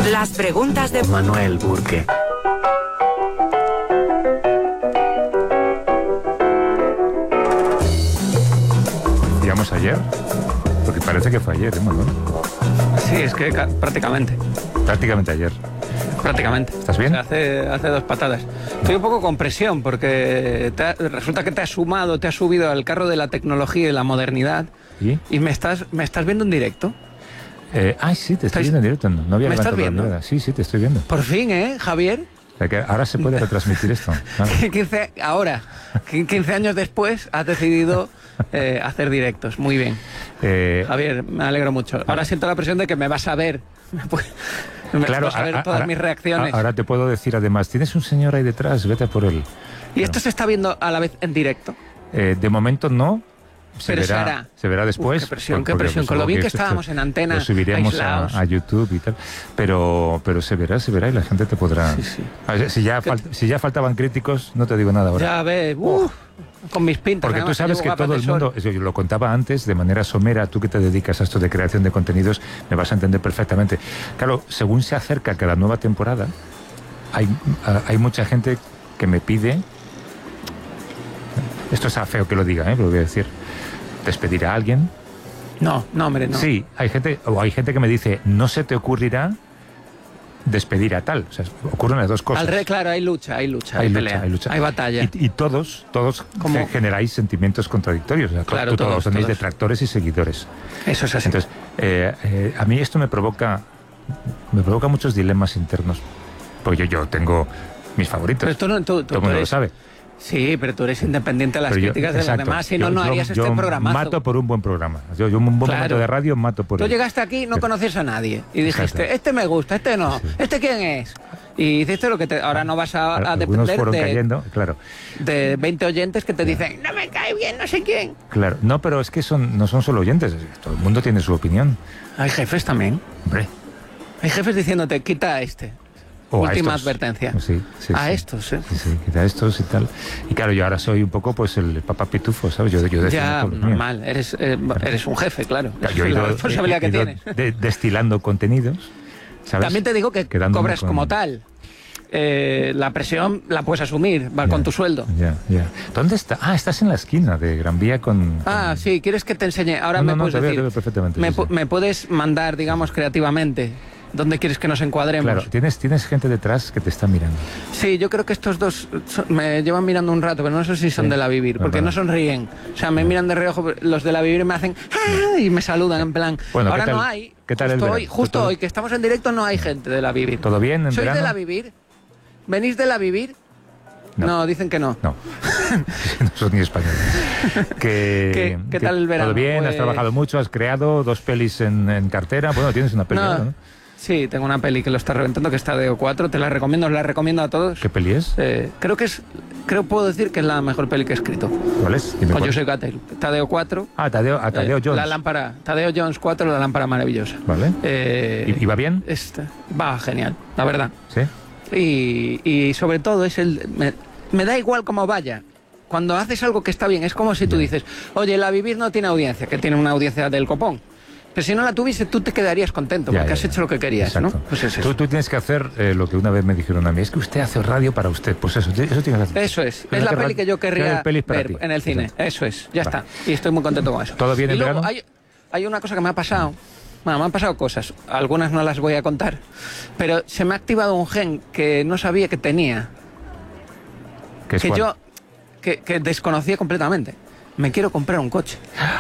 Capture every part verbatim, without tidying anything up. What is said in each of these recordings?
Las preguntas de Manuel Burke. ¿Llegamos ayer? Porque parece que fue ayer, ¿eh, Manuel? Sí, es que prácticamente. Prácticamente ayer. Prácticamente. ¿Estás bien? O sea, hace, hace dos patadas. Estoy un poco con presión porque te ha, resulta que te has sumado, te has subido al carro de la tecnología y la modernidad. ¿Y? Y me estás, me estás viendo en directo. Eh, ay, sí, te estoy viendo en directo. No, no había ¿Me estás levantado la viendo? mirada. Sí, sí, te estoy viendo. Por fin, ¿eh, Javier? O sea, que ahora se puede retransmitir esto. Claro. quince, ahora, quince años después, has decidido eh, hacer directos. Muy bien. Eh, Javier, me alegro mucho. Ahora siento la presión de que me vas a ver. Me claro, vas a ver a- todas ahora, mis reacciones. ahora te puedo decir además, tienes un señor ahí detrás, vete por él. ¿Y esto se está viendo a la vez en directo? Eh, de momento no. Se Pero se verá, hará. se verá después. Uf, qué presión, porque, qué presión. pues, Con lo bien que esto- estábamos en antena, lo subiremos a, aislados. a YouTube y tal. Pero, pero se verá, se verá y la gente te podrá. Sí, sí. A ver, si, ya fal- si ya faltaban críticos, no te digo nada ahora. Ya ves, uf, con mis pintas. Porque tú además, sabes llevo que gafas todo de el sol. mundo, eso yo lo contaba antes, de manera somera, tú que te dedicas a esto de creación de contenidos, me vas a entender perfectamente. Claro, según se acerca cada nueva temporada, hay, hay mucha gente que me pide, esto es feo que lo diga, ¿eh? Lo voy a decir, despedir a alguien. No, no, hombre, no. Sí, hay gente, o hay gente que me dice, no se te ocurrirá despedir a tal. O sea, ocurren las dos cosas. Al re, claro, hay lucha, hay lucha, Hay hay, lucha, pelea, hay lucha. hay batalla. Y, y todos, todos ¿Cómo? ge- generáis sentimientos contradictorios. O sea, Claro, tú todos, todos, tenéis todos. detractores y seguidores. Eso es así. Entonces, eh, eh, a mí esto me provoca, me provoca muchos dilemas internos. Porque yo, yo tengo mis favoritos. Pero tú no- tú- tú- Todo el tú mundo eres- lo sabe. Sí, pero tú eres independiente de las Pero yo- críticas de exacto. los demás, si no, Yo- no yo- harías yo este programazo. mato por un buen programa. Yo, yo un buen Claro. momento de radio mato por Tú él. llegaste aquí, no Pero- conoces a nadie. Y dijiste, Exacto. este me gusta, este no. Sí. ¿Este quién es? Y hiciste lo que te... Ahora no vas a, a Algunos depender fueron de, cayendo, claro. de veinte oyentes que te dicen, no me cae bien, no sé quién. Claro, no, pero es que son, no son solo oyentes, todo el mundo tiene su opinión. Hay jefes también. Hombre. Hay jefes diciéndote, quita a este. O a Última estos. advertencia. Sí, sí, a sí. estos, ¿eh? Sí, sí, quita estos y tal. Y claro, yo ahora soy un poco pues el papá pitufo, ¿sabes? Yo, yo defiendo Ya, por los míos. normal. Eres, eh, eres un jefe, claro. Claro, Esa yo he es la ido, responsabilidad he que ido tienes. de- destilando contenidos, ¿sabes? También te digo que Quedándome cobras con- como tal. Eh, la presión la puedes asumir, va Ya, con tu sueldo. Ya, ya. ¿Dónde está? Ah, estás en la esquina de Gran Vía con... Ah, con- sí, ¿quieres que te enseñe? Ahora No, me no, no, puedes te veo, decir. te veo perfectamente, me, sí, pu- sí. me puedes mandar, digamos, creativamente. ¿Dónde quieres que nos encuadremos? Claro, tienes, tienes gente detrás que te está mirando. Sí, yo creo que estos dos son- me llevan mirando un rato, pero no sé si son Sí, de la Vivir, porque verdad. no sonríen. O sea, me miran de reojo, los de la Vivir me hacen ¡ah! Y me saludan en plan. Bueno, Ahora ¿qué tal- no hay. qué tal el justo verano? hoy, justo ¿Todo- hoy, que estamos en directo, no hay gente de la Vivir. ¿Todo bien en ¿Sois verano? de la Vivir? ¿Venís de la Vivir? No. No, dicen que no. No, no sos ni español. Que, ¿Qué- qué que tal el verano? Todo bien, has Pues- trabajado mucho, has creado dos pelis en, en cartera. Bueno, tienes una peli, No. ahora, ¿no? Sí, tengo una peli que lo está reventando, que está de O cuatro, te la recomiendo, os la recomiendo a todos. ¿Qué peli es? Eh, creo que es, creo puedo decir que es la mejor peli que he escrito. ¿Cuál es? Dime Con cuál. José Catel. Tadeo cuatro. Ah, Tadeo, ah, Tadeo eh, Jones. La lámpara. Tadeo Jones cuatro, la lámpara maravillosa. Vale. Eh, ¿Y, y va bien? esta- va genial, la verdad. Sí. Y, y sobre todo es el... Me, me da igual cómo vaya. Cuando haces algo que está bien, es como si tú dices, oye, la Vivir no tiene audiencia, que tiene una audiencia del copón. Pero si no la tuviese, tú te quedarías contento, Ya, porque ya, has ya. hecho lo que querías, Exacto. ¿no? Pues es Tú, eso. tú tienes que hacer eh, lo que una vez me dijeron a mí. Es que usted hace radio para usted. Pues eso, eso tienes que hacer. Eso es, Tienes es la que peli ra- que yo querría crear pelis para ver ti. en el cine. Exacto. Eso es, ya Vale. está. Y estoy muy contento con eso. ¿Todo bien y en luego verano? hay, hay una cosa que me ha pasado. Bueno, me han pasado cosas. Algunas no las voy a contar. Pero se me ha activado un gen que no sabía que tenía. ¿Qué es Que cuál? yo que, que desconocía completamente. Me quiero comprar un coche.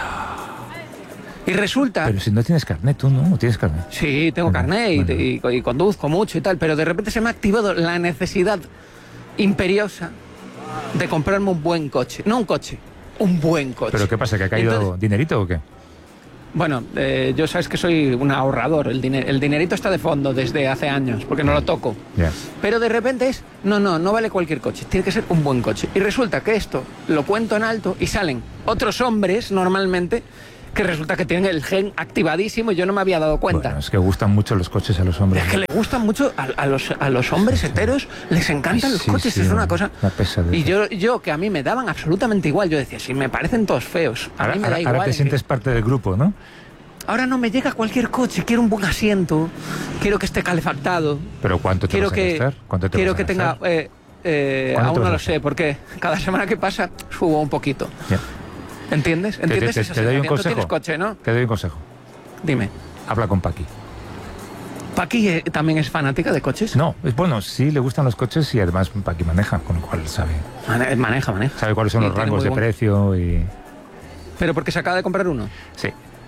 Y resulta... Pero si no tienes carnet, tú no, no tienes carnet. Sí, tengo Bueno, carnet y, bueno. y- y conduzco mucho y tal, pero de repente se me ha activado la necesidad imperiosa de comprarme un buen coche. No un coche, un buen coche. ¿Pero qué pasa? ¿Que ha caído Entonces, dinerito o qué? bueno, eh, yo sabes que soy un ahorrador. El, diner- el dinerito está de fondo desde hace años, porque no lo toco. Ya. Pero de repente es, no, no, no vale cualquier coche, tiene que ser un buen coche. Y resulta que esto lo cuento en alto y salen otros hombres normalmente que resulta que tienen el gen activadísimo y yo no me había dado cuenta. Bueno, es que gustan mucho los coches a los hombres. Es que le gustan mucho a, a los, a los hombres heteros, les encantan Ay, los sí, coches, sí, es una una- cosa... una pesadez. Y yo, yo, que a mí me daban absolutamente igual, yo decía, si me parecen todos feos, a Ahora, mí me ahora- da igual. ahora te en sientes que- parte del grupo, ¿no? ahora no me llega cualquier coche, quiero un buen asiento, quiero que esté calefactado. ¿Pero cuánto te quiero vas a que, gastar? ¿Cuánto te quiero vas a que tenga... gastar? Eh, eh, ¿Cuánto aún te no vas a lo gastar? sé, porque cada semana que pasa subo un poquito. Ya. ¿Entiendes? Te, te, ¿Entiendes te, esa te doy un sensación? Tú consejo. tienes coche, ¿no? Te doy un consejo. Dime. Habla con Paqui. ¿Paqui eh, también es fanática de coches? No, es bueno, sí le gustan los coches y además Paqui maneja, con lo cual sabe. Mane- Maneja, maneja. Sabe cuáles son Sí, los tiene rangos muy de buen- precio y... ¿Pero porque se acaba de comprar uno? Sí,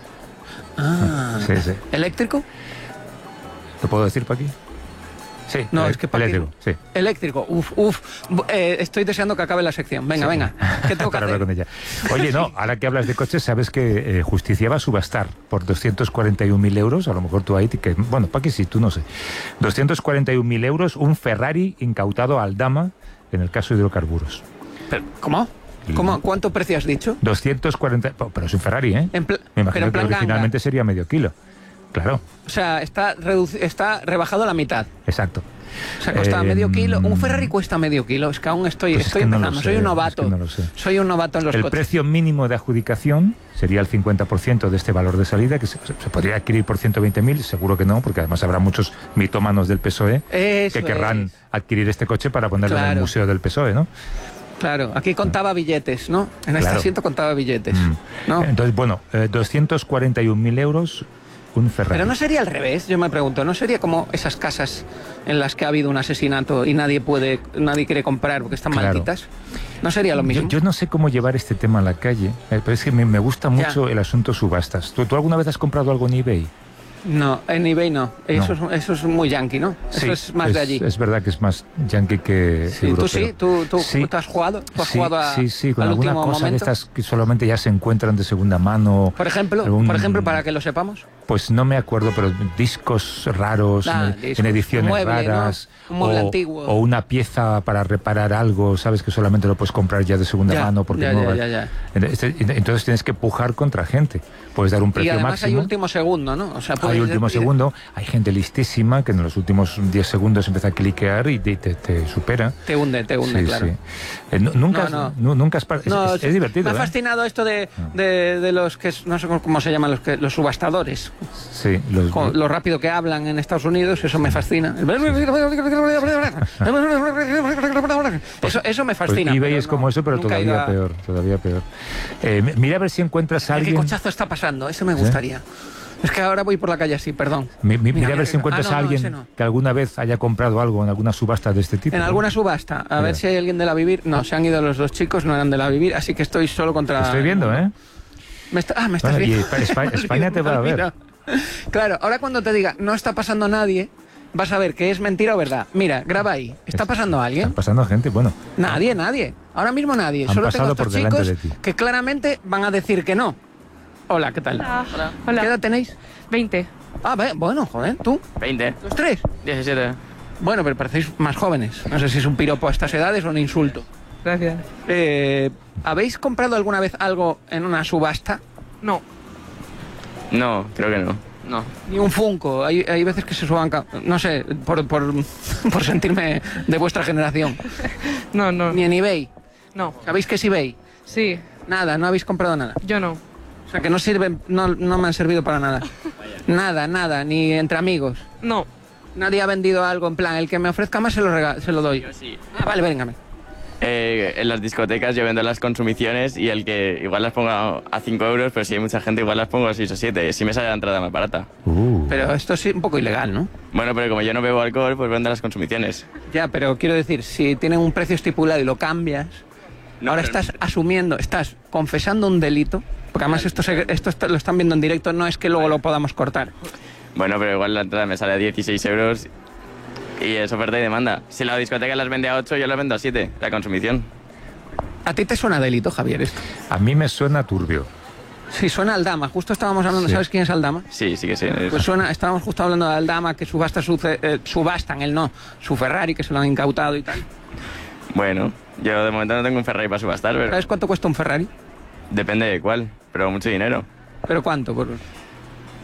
Ah. sí, sí. ¿Eléctrico? ¿Te puedo decir, Paqui? Sí, No, ele- es que Paqui... eléctrico, sí. Eléctrico, uf, uf. Bu- eh, estoy deseando que acabe la sección. Venga, Sí. venga. ¿Qué tengo que Para hablar hacer? con ella. Oye, no, ahora que hablas de coches, sabes que eh, Justicia va a subastar por doscientos cuarenta y un mil euros, a lo mejor tú ahí, que, bueno, Paqui sí, tú no sé. doscientos cuarenta y un mil euros, un Ferrari incautado a Aldama en el caso de hidrocarburos. Pero, ¿Cómo? ¿Cómo? ¿Cuánto precio has dicho? doscientos cuarenta, pero es un Ferrari, ¿eh? En pl- Me imagino pero en plan que originalmente ganga. sería medio kilo. Claro, O sea, está, reduci- está rebajado a la mitad. exacto. O sea, costaba Eh, medio kilo. Un Ferrari cuesta medio kilo. Es que aún estoy, Pues es estoy que no lo empezando. sé, Soy un es novato. que no lo sé. Soy un novato en los El coches. precio mínimo de adjudicación sería el cincuenta por ciento de este valor de salida, que se, se podría adquirir por ciento veinte mil, seguro que no, porque además habrá muchos mitómanos del P S O E Eso que querrán es. adquirir este coche para ponerlo en el Claro. museo del P S O E, ¿no? Claro, aquí contaba billetes, ¿no? En este Claro. asiento contaba billetes, Mm. ¿no? Entonces, bueno, eh, doscientos cuarenta y un mil euros, un Ferrari. Pero no sería al revés, yo me pregunto, ¿no sería como esas casas en las que ha habido un asesinato y nadie puede, nadie quiere comprar porque están Claro. malditas? ¿No sería lo mismo? Yo, yo no sé cómo llevar este tema a la calle, eh, pero es que me, me gusta Ya. mucho el asunto subastas. ¿Tú, ¿Tú alguna vez has comprado algo en eBay? No, en eBay no. Eso, No. Es, eso es muy yankee, ¿no? Eso Sí, es más de allí. Es verdad que es más yankee que Sí, europeo. ¿Tú sí? ¿Tú, tú, Sí. tú has jugado? ¿Tú has sí, jugado a, sí, sí, con al alguna último cosa momento? de estas que solamente ya se encuentran de segunda mano. Por ejemplo, algún- por ejemplo, para que lo sepamos. Pues no me acuerdo, pero discos raros, Ah, en, discos, en ediciones un mueble, ¿no? raras. Un mueble o, antiguo. o una pieza para reparar algo, sabes que solamente lo puedes comprar ya de segunda Ya, mano porque ya, no ya, va- ya, ya. Entonces, entonces tienes que pujar contra gente. Puedes dar un Y precio además máximo. hay último segundo, ¿no? O sea, Hay puedes- último y- segundo, hay gente listísima que en los últimos diez segundos empieza a cliquear y te, te- te supera. Te hunde, te hunde, Sí, claro. sí. Eh, nu- nunca, No, has- no. nu- nunca has par- es, No, es- sí, es divertido. Me ha ¿eh? fascinado esto de, de, de los que es- no sé cómo se llaman los que los subastadores, Sí, los, con lo rápido que hablan en Estados Unidos, eso me fascina. Eso, eso me pues fascina. eBay pero es como no, eso, pero nunca he todavía ido a- peor, todavía peor. Eh, mi- mira a ver si encuentras a ¿Qué alguien. cochazo está pasando? Eso me gustaría. Es que ahora voy por la calle así, perdón. Mi- mi- mira, Mira, a ver si mira, encuentras ah, no, a no, alguien ese no. que alguna vez haya comprado algo en alguna subasta de este tipo. En ¿no? alguna subasta, a Mira. ver si hay alguien de la Vivir. No, se han ido los dos chicos, no eran de la Vivir, así que estoy solo contra... Te estoy viendo, ¿eh? Me está- Ah, me estás Bueno, y viendo. Espa- Espa- España te va a ver. Mira. Claro, ahora cuando te diga no está pasando nadie, vas a ver que es mentira o verdad. Mira, graba ahí. ¿Está pasando alguien? Están pasando gente, bueno. Nadie, nadie. Ahora mismo nadie. Han Solo pasado tengo estos por delante chicos de ti. que claramente van a decir que no. Hola, ¿qué tal? Hola. Hola. ¿Qué edad tenéis? veinte. Ah, ve- bueno, joder, ¿tú? veinte. ¿Los tres? diecisiete. Bueno, pero parecéis más jóvenes. No sé si es un piropo a estas edades o un insulto. Gracias. Eh, ¿Habéis comprado alguna vez algo en una subasta? No. No, creo que no. No. Ni un Funko. Hay, hay veces que se suban... ca- No sé, por, por, por sentirme de vuestra generación. No, no. Ni en eBay. No. ¿Sabéis qué es eBay? Sí. Nada, no habéis comprado nada. Yo no. O sea, que no sirven, no, no me han servido para nada. Nada, nada, ni entre amigos. No. Nadie ha vendido algo en plan, el que me ofrezca más se lo, rega- se lo doy. Yo sí. Ah, vale, véngame. Eh, en las discotecas yo vendo las consumiciones y el que igual las pongo a cinco euros, pero si hay mucha gente igual las pongo a seis o siete. Si me sale la entrada más barata. Uh. Pero esto es un poco ilegal, ¿no? Bueno, pero como yo no bebo alcohol, pues vendo las consumiciones. Ya, pero quiero decir, si tienen un precio estipulado y lo cambias, No, ahora pero- estás asumiendo, estás confesando un delito, porque además esto, se- esto está- lo están viendo en directo, no es que luego lo podamos cortar. Bueno, pero igual la entrada me sale a dieciséis euros y es oferta y demanda. Si la discoteca las vende a ocho, yo las vendo a siete, la consumición. ¿A ti te suena delito, Javier, esto? A mí me suena turbio. Sí, suena Aldama. Justo estábamos hablando, Sí. ¿sabes quién es Aldama? Sí, sí que sí. es- Pues suena, estábamos justo hablando de Aldama, que subasta su, ce- eh, subastan, él no, su Ferrari, que se lo han incautado y tal. Bueno, yo de momento no tengo un Ferrari para subastar, pero ¿Sabes cuánto cuesta un Ferrari? depende de cuál, pero mucho dinero. ¿Pero cuánto? Por...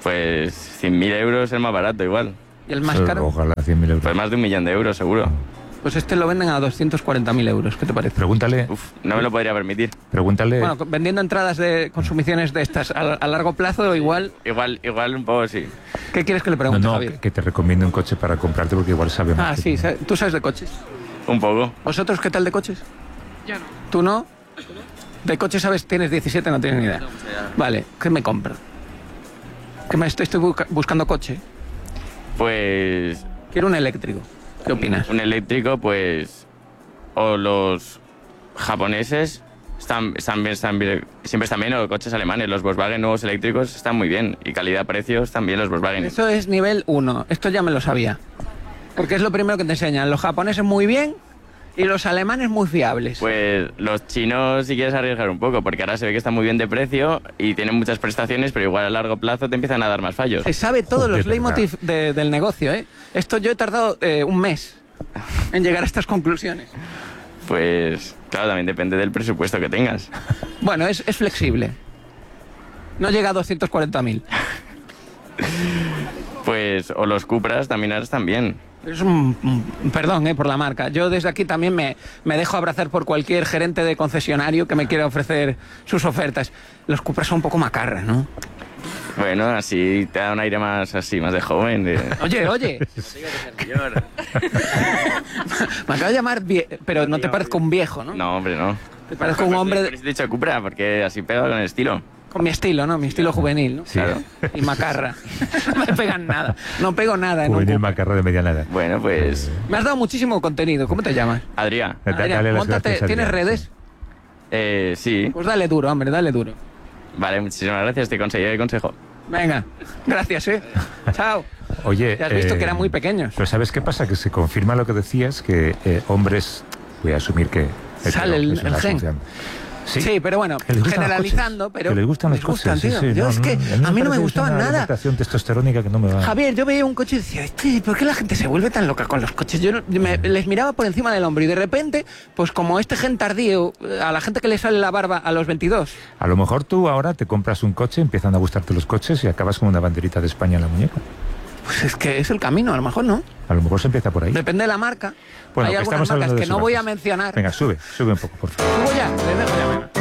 Pues cien mil euros es más barato igual. ¿Y el más Eh, caro? Ojalá cien mil euros. Pues más de un millón de euros seguro. Pues este lo venden a doscientos cuarenta mil euros. ¿Qué te parece? Pregúntale, Uf, no me lo podría permitir. pregúntale. Bueno, vendiendo entradas de consumiciones de estas a, a largo plazo, igual. Igual, igual un poco sí. ¿Qué quieres que le no, pregunte, no, Javier? que, que te recomiende un coche para comprarte porque igual sabe más. Ah, que sí, tú. sa- ¿tú sabes de coches? Un poco. ¿Vosotros qué tal de coches? Yo no. ¿Tú no? ¿De coches sabes? Tienes diecisiete, no tienes ni idea. Vale, ¿qué me compro? Que me estoy, estoy busca- buscando coche. Pues Quiero un eléctrico. ¿Qué opinas? un eléctrico, pues... O los japoneses están, están bien, están bien, siempre están bien, o coches alemanes. Los Volkswagen nuevos eléctricos están muy bien. Y calidad-precio están bien los Volkswagen. Eso es nivel uno. Esto ya me lo sabía. Porque es lo primero que te enseñan. Los japoneses muy bien y los alemanes muy fiables. Pues los chinos si quieres arriesgar un poco, porque ahora se ve que están muy bien de precio y tienen muchas prestaciones, pero igual a largo plazo te empiezan a dar más fallos. Se sabe todos Joder, los leitmotiv verdad. de- del negocio, ¿eh? Esto yo he tardado eh, un mes en llegar a estas conclusiones. Pues claro, también depende del presupuesto que tengas. Bueno, es, es flexible. No llega a doscientos cuarenta mil. Pues o los Cupras también ahora están bien. Es un, un- perdón eh, por la marca. Yo desde aquí también me, me dejo abrazar por cualquier gerente de concesionario que me quiera ofrecer sus ofertas. Los Cupras son un poco macarras, ¿no? Bueno, así te da un aire más así, más de joven. De... Oye, oye, me acaba de llamar, vie- pero no te parezco un viejo, ¿no? No, hombre, no. Te parezco un hombre Pero de- he dicho Cupra, porque así pega con el estilo. con mi estilo, ¿no? Mi estilo juvenil, ¿no? Sí. Claro. Y macarra. No me pegan nada. No pego nada. en un Juvenil Cupra. macarra de mediana edad. Bueno, pues... Me has dado muchísimo contenido. ¿Cómo te llamas? Adrián. Da- Adrián, dale las móntate. gracias, ¿Tienes Adrián, redes? sí. Eh, sí. Pues dale duro, hombre, dale duro. Vale, muchísimas gracias, te conseguí el consejo. Venga, gracias, ¿eh? Chao. Oye, Ya has visto eh, que eran muy pequeños. Pero ¿sabes qué pasa? Que se confirma lo que decías, que eh, hombres, voy a asumir que... Sale el- es una el gen. asunción. Sí, Sí, pero bueno, que les gustan los generalizando, coches, pero que les gustan los les gustan, coches, sí, tío. sí, Yo no, es que no, a mí no me parece gustaba una nada. alimentación testosterónica que no me va. Javier, yo veía un coche y decía, "Este, ¿por qué la gente se vuelve tan loca con los coches?" Yo no- me- les miraba por encima del hombro y de repente, pues como este gen tardío, eh, a la gente que le sale la barba a los veintidós, A lo mejor tú ahora te compras un coche, empiezan a gustarte los coches y acabas con una banderita de España en la muñeca. pues es que es el camino, a lo mejor no. A lo mejor se empieza por ahí. Depende de la marca. Bueno, Hay que algunas estamos marcas hablando de que no voy a sobacos. mencionar. Venga, sube, sube un poco, por favor. Subo ya, les dejo ya, venga.